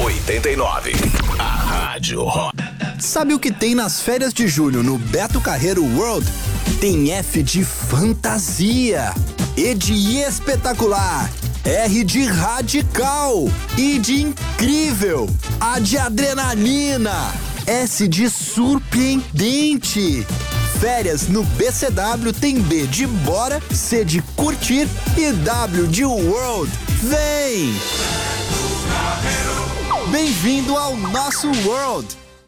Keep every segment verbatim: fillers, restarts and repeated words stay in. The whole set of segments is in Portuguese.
oitenta e nove. A Rádio Rock. Sabe o que tem nas férias de julho no Beto Carreiro World? Tem F de fantasia, E de espetacular, R de radical, I de incrível, A de adrenalina, S de surpreendente. Férias no B C W tem B de bora, C de curtir e W de world. Vem! Bem-vindo ao nosso world!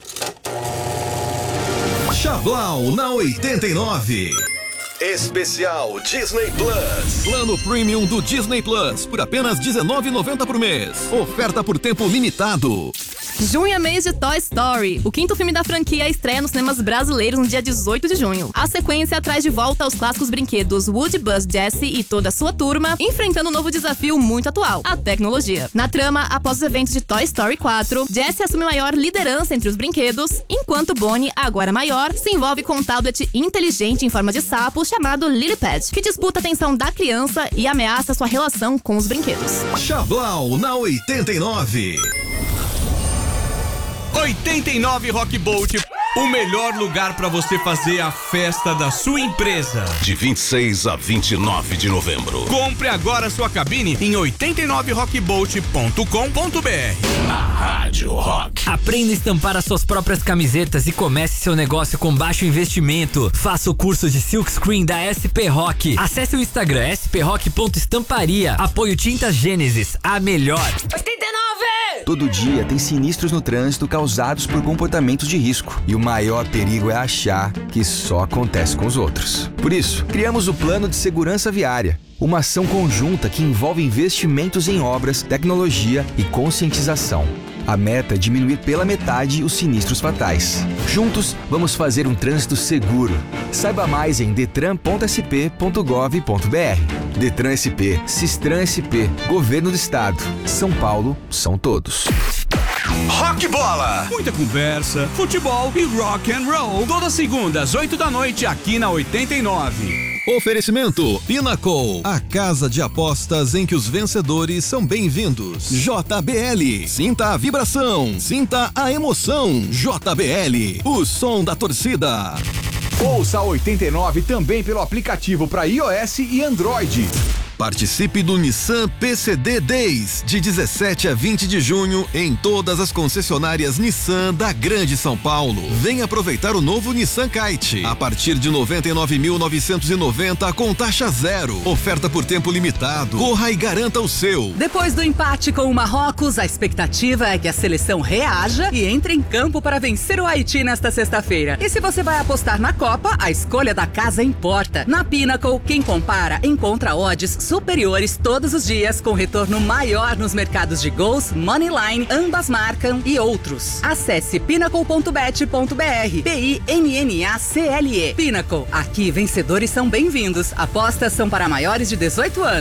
Chablau na oitenta e nove. Especial Disney Plus. Plano Premium do Disney Plus por apenas dezenove reais e noventa centavos por mês. Oferta por tempo limitado. Junho é mês de Toy Story. O quinto filme da franquia estreia nos cinemas brasileiros no dia dezoito de junho. A sequência traz de volta os clássicos brinquedos Woody, Buzz, Jessie e toda a sua turma, enfrentando um novo desafio muito atual, a tecnologia. Na trama, após os eventos de Toy Story quatro, Jessie assume maior liderança entre os brinquedos, enquanto Bonnie, agora maior, se envolve com um tablet inteligente em forma de sapo chamado Lilypad, que disputa a atenção da criança e ameaça sua relação com os brinquedos. Chablau na oitenta e nove. oitenta e nove Rock Bolt, o melhor lugar para você fazer a festa da sua empresa. De vinte e seis a vinte e nove de novembro. Compre agora sua cabine em oitenta e nove rock bolt ponto com ponto b r. A Rádio Rock. Aprenda a estampar as suas próprias camisetas e comece seu negócio com baixo investimento. Faça o curso de Silkscreen da S P Rock. Acesse o Instagram s p rock ponto estamparia. Apoio Tintas Gênesis, a melhor. oitenta e nove! Todo dia tem sinistros no trânsito causados por comportamentos de risco. E o maior perigo é achar que só acontece com os outros. Por isso, criamos o Plano de Segurança Viária. Uma ação conjunta que envolve investimentos em obras, tecnologia e conscientização. A meta é diminuir pela metade os sinistros fatais. Juntos, vamos fazer um trânsito seguro. Saiba mais em detran ponto s p ponto gov ponto b r. Detran S P, Sistran S P, Governo do Estado. São Paulo, são todos. Rock Bola. Muita conversa, futebol e rock and roll. Todas segundas, oito da noite, aqui na oitenta e nove. Oferecimento Pinnacle, a casa de apostas em que os vencedores são bem-vindos. J B L, sinta a vibração, sinta a emoção. J B L, o som da torcida. Ouça a oitenta e nove também pelo aplicativo para iOS e Android. Participe do Nissan P C D Days, de dezessete a vinte de junho, em todas as concessionárias Nissan da Grande São Paulo. Venha aproveitar o novo Nissan Kite, a partir de noventa e nove mil novecentos e noventa com taxa zero. Oferta por tempo limitado. Corra e garanta o seu. Depois do empate com o Marrocos, a expectativa é que a seleção reaja e entre em campo para vencer o Haiti nesta sexta-feira. E se você vai apostar na Copa, a escolha da casa importa. Na Pinnacle, quem compara encontra odds superiores todos os dias, com retorno maior nos mercados de gols, moneyline, ambas marcam e outros. Acesse pinnacle ponto bet ponto b r. P I N N A C L E. Pinnacle. Aqui vencedores são bem-vindos. Apostas são para maiores de dezoito anos.